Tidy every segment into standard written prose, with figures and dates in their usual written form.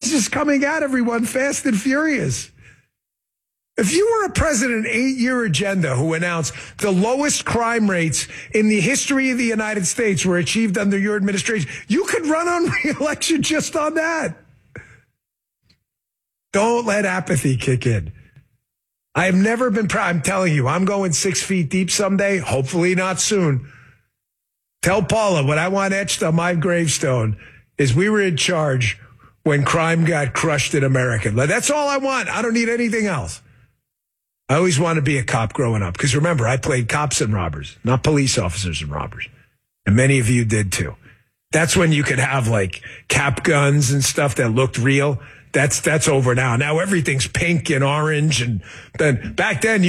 just coming at everyone fast and furious. If you were a president, 8-year agenda who announced the lowest crime rates in the history of the United States were achieved under your administration, you could run on re-election just on that. Don't let apathy kick in. I have never been proud. I'm telling you, I'm going 6 feet deep someday. Hopefully not soon. Tell Paula what I want etched on my gravestone is we were in charge when crime got crushed in America. That's all I want. I don't need anything else. I always wanted to be a cop growing up because remember, I played cops and robbers, not police officers and robbers. And many of you did too. That's when you could have like cap guns and stuff that looked real. That's over now. Now everything's pink and orange. And then back then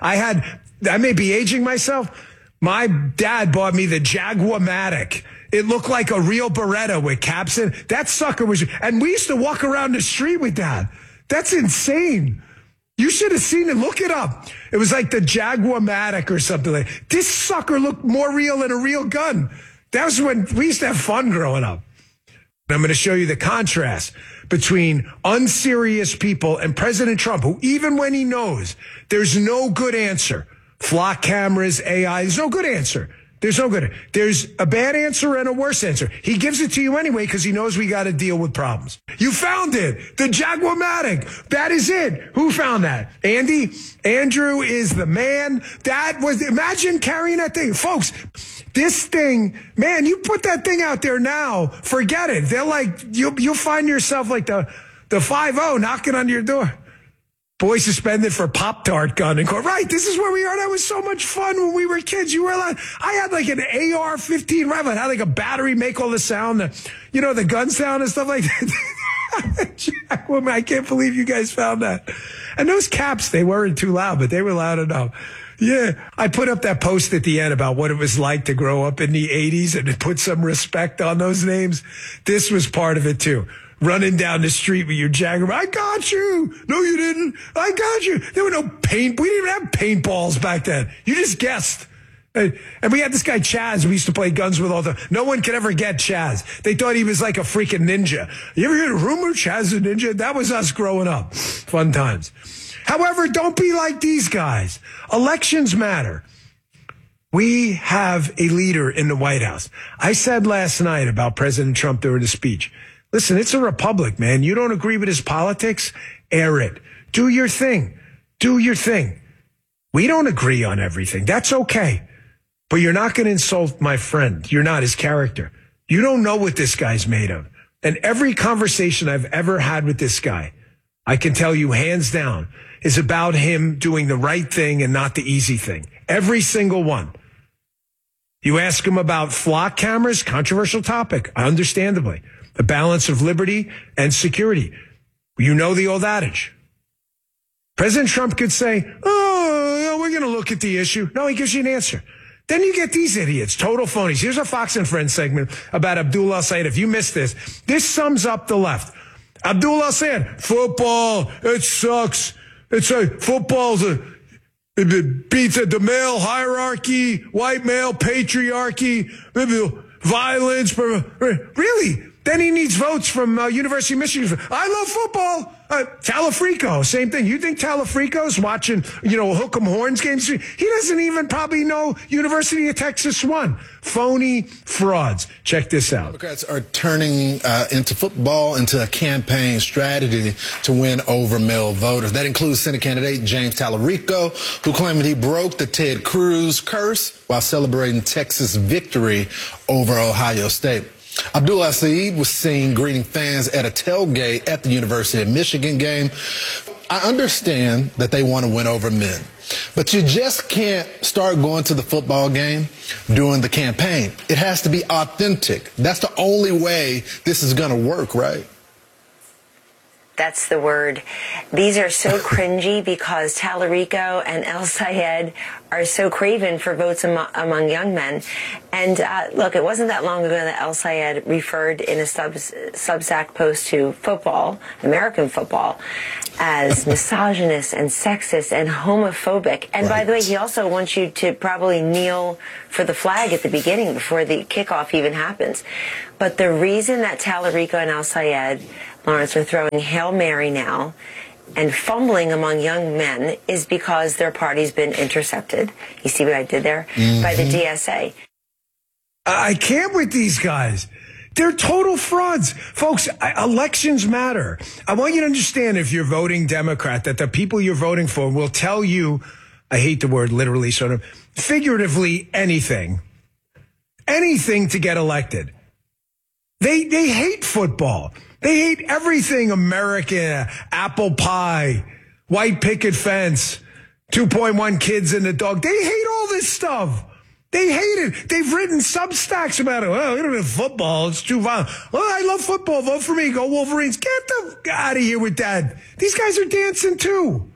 I may be aging myself. My dad bought me the Jaguar-matic. It looked like a real Beretta with caps in. That sucker was, and we used to walk around the street with that. That's insane. You should have seen it. Look it up. It was like the Jaguar-matic or something like that. This sucker looked more real than a real gun. That was when we used to have fun growing up. And I'm going to show you the contrast between unserious people and President Trump, who even when he knows there's no good answer, flock cameras, AI, there's no good answer. There's no good. There's a bad answer and a worse answer. He gives it to you anyway because he knows we got to deal with problems. You found it. The Jaguar-matic. That is it. Who found that? Andy? Andrew is the man. Imagine carrying that thing. Folks, this thing, man, you put that thing out there now, forget it. They're like, you'll find yourself like the 5-0 knocking on your door. Boy suspended for Pop-Tart gun and go, right, this is where we are. That was so much fun when we were kids. You were allowed. I had like an AR-15 rifle. I had like a battery make all the sound, the gun sound and stuff like that. Jack, I can't believe you guys found that. And those caps, they weren't too loud, but they were loud enough. Yeah, I put up that post at the end about what it was like to grow up in the 80s and to put some respect on those names. This was part of it too. Running down the street with your Jaguar. I got you. No, you didn't. I got you. There were no paint. We didn't even have paintballs back then. You just guessed. And we had this guy Chaz we used to play guns with all the. No one could ever get Chaz. They thought he was like a freaking ninja. You ever hear a rumor Chaz is a ninja? That was us growing up. Fun times. However, don't be like these guys. Elections matter. We have a leader in the White House. I said last night about President Trump during the speech. Listen, it's a republic, man. You don't agree with his politics? Air it. Do your thing. Do your thing. We don't agree on everything. That's okay. But you're not going to insult my friend. You're not his character. You don't know what this guy's made of. And every conversation I've ever had with this guy, I can tell you hands down, is about him doing the right thing and not the easy thing. Every single one. You ask him about flock cameras, controversial topic, understandably. The balance of liberty and security. You know the old adage. President Trump could say, we're going to look at the issue. No, he gives you an answer. Then you get these idiots, total phonies. Here's a Fox and Friends segment about Abdul El-Sayed. If you missed this sums up the left. Abdul El-Sayed, football, it sucks. Football's it beats the male hierarchy, white male patriarchy, violence. Really? Then he needs votes from University of Michigan. I love football. Talafrico, same thing. You think Talafrico's watching, Hook 'em Horns games? He doesn't even probably know University of Texas won. Phony frauds. Check this out. Democrats are turning into football into a campaign strategy to win over male voters. That includes Senate candidate James Talarico, who claimed he broke the Ted Cruz curse while celebrating Texas' victory over Ohio State. Abdul El-Sayed was seen greeting fans at a tailgate at the University of Michigan game. I understand that they want to win over men, but you just can't start going to the football game during the campaign. It has to be authentic. That's the only way this is going to work, right? That's the word. These are so cringy because Talarico and El-Sayed are so craven for votes among young men. And look, it wasn't that long ago that El-Sayed referred in a Substack post to football, American football, as misogynist and sexist and homophobic. And by the way, he also wants you to probably kneel for the flag at the beginning before the kickoff even happens. But the reason that Talarico and El-Sayed Lawrence, are throwing Hail Mary now and fumbling among young men is because their party's been intercepted. You see what I did there? By the DSA. I can't with these guys. They're total frauds. Folks, elections matter. I want you to understand, if you're voting Democrat, that the people you're voting for will tell you, I hate the word literally, sort of figuratively, anything to get elected. They hate football. They hate everything American, apple pie, white picket fence, 2.1 kids and a dog. They hate all this stuff. They hate it. They've written Substacks about it. Well, we don't have football. It's too violent. Oh, I love football. Vote for me. Go Wolverines. Get the out of here with that. These guys are dancing too.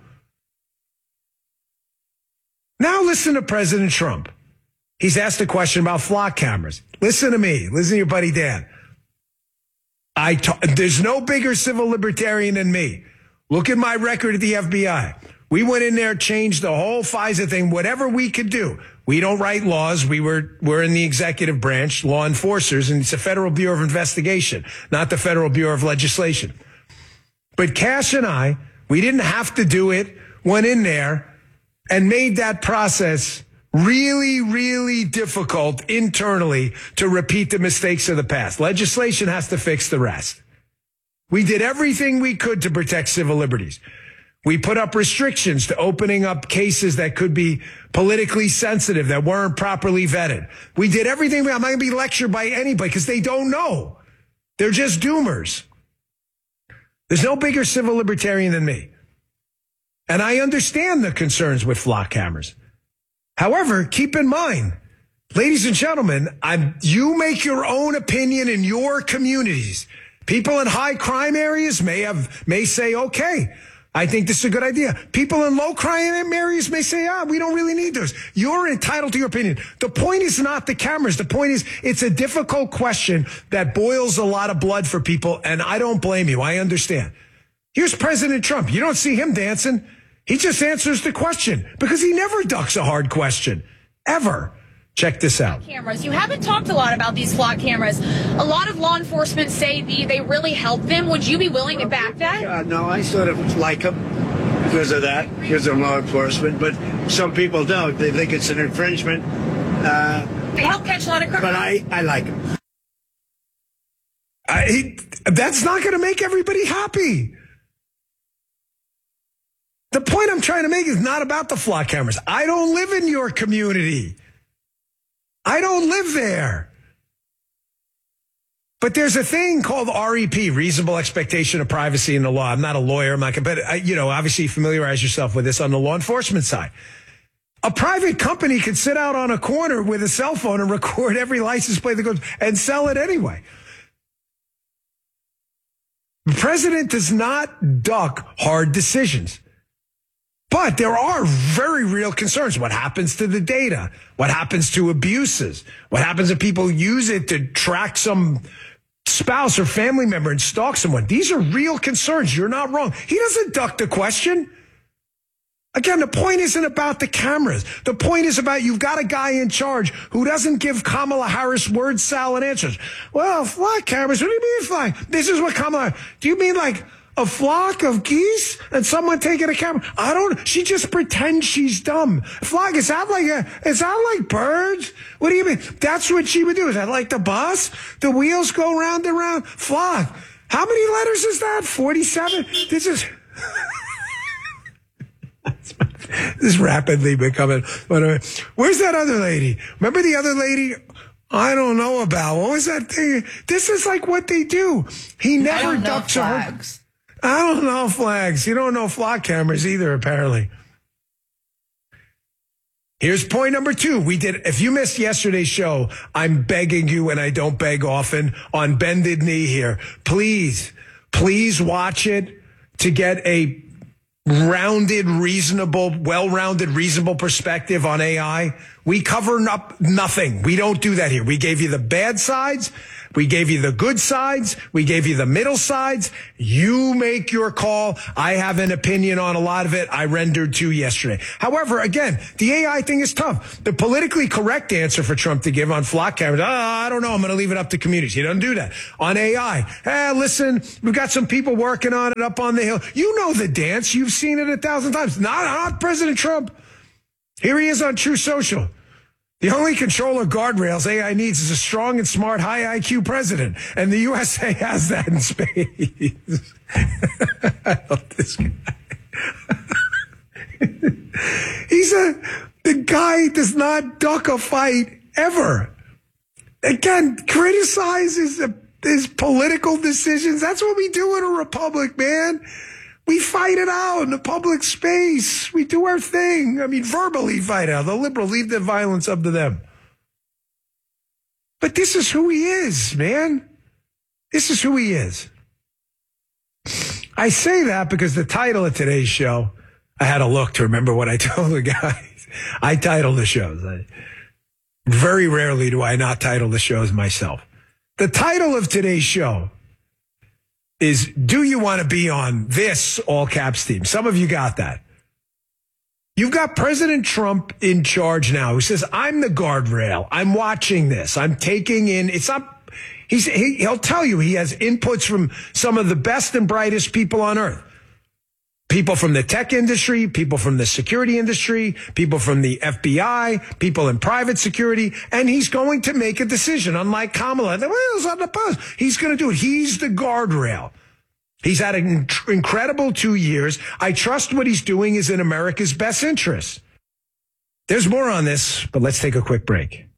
Now listen to President Trump. He's asked a question about flock cameras. Listen to me. Listen to your buddy Dan. There's no bigger civil libertarian than me. Look at my record at the FBI. We went in there, changed the whole FISA thing, whatever we could do. We don't write laws. We're in the executive branch, law enforcers, and it's the Federal Bureau of Investigation, not the Federal Bureau of Legislation. But Cash and I, we didn't have to do it, went in there and made that process really, really difficult internally to repeat the mistakes of the past. Legislation has to fix the rest. We did everything we could to protect civil liberties. We put up restrictions to opening up cases that could be politically sensitive, that weren't properly vetted. We did everything. I'm not going to be lectured by anybody because they don't know. They're just doomers. There's no bigger civil libertarian than me. And I understand the concerns with flock cameras. However, keep in mind, ladies and gentlemen, you make your own opinion in your communities. People in high crime areas may say, okay, I think this is a good idea. People in low crime areas may say, we don't really need those. You're entitled to your opinion. The point is not the cameras. The point is it's a difficult question that boils a lot of blood for people, and I don't blame you. I understand. Here's President Trump. You don't see him dancing. He just answers the question because he never ducks a hard question, ever. Check this out. Cameras. You haven't talked a lot about these flock cameras. A lot of law enforcement say they really help them. Would you be willing to back that? No, I sort of like them because of that, because of law enforcement. But some people don't. They think it's an infringement. They help catch a lot of criminals. But I like them. That's not going to make everybody happy. The point I'm trying to make is not about the flock cameras. I don't live in your community. I don't live there. But there's a thing called REP, reasonable expectation of privacy in the law. I'm not a lawyer. But obviously familiarize yourself with this on the law enforcement side. A private company could sit out on a corner with a cell phone and record every license plate that goes and sell it anyway. The president does not duck hard decisions. But there are very real concerns. What happens to the data? What happens to abuses? What happens if people use it to track some spouse or family member and stalk someone? These are real concerns. You're not wrong. He doesn't duck the question. Again, the point isn't about the cameras. The point is about you've got a guy in charge who doesn't give Kamala Harris word salad answers. Well, flock cameras, what do you mean flock? This is what Kamala, do you mean like a flock of geese and someone taking a camera? She just pretends she's dumb. Flock, is that like birds? What do you mean? That's what she would do. Is that like the bus? The wheels go round and round? Flock. How many letters is that? 47? This is rapidly becoming. Where's that other lady? Remember the other lady? I don't know about. What was that thing? This is like what they do. He never ducks her. I don't know flags. You don't know flock cameras either, apparently. Here's point number 2. If you missed yesterday's show, I'm begging you, and I don't beg often, on bended knee here. Please watch it to get a well-rounded, reasonable perspective on AI. We cover up nothing. We don't do that here. We gave you the bad sides, We gave you the good sides. We gave you the middle sides. You make your call. I have an opinion on a lot of it. I rendered two yesterday. However, again, the AI thing is tough. The politically correct answer for Trump to give on flock cameras, I don't know. I'm going to leave it up to communities. He doesn't do that. On AI, listen, we've got some people working on it up on the Hill. You know the dance. You've seen it 1,000 times. Not President Trump. Here he is on True Social. The only controller guardrails AI needs is a strong and smart, high IQ president. And the USA has that in spades. I love this guy. The guy does not duck a fight ever. Again, criticize his political decisions. That's what we do in a republic, man. We fight it out in the public space. We do our thing. I mean, verbally fight out. The liberals, leave the violence up to them. But this is who he is, man. This is who he is. I say that because the title of today's show, I had to look to remember what I told the guys. I title the shows. Very rarely do I not title the shows myself. The title of today's show is, do you want to be on this all caps team? Some of you got that. You've got President Trump in charge now who says, I'm the guardrail. I'm watching this. I'm taking in, it's not, he'll tell you he has inputs from some of the best and brightest people on earth. People from the tech industry, people from the security industry, people from the FBI, people in private security, and he's going to make a decision. Unlike Kamala, he's going to do it. He's the guardrail. He's had an incredible 2 years. I trust what he's doing is in America's best interest. There's more on this, but let's take a quick break.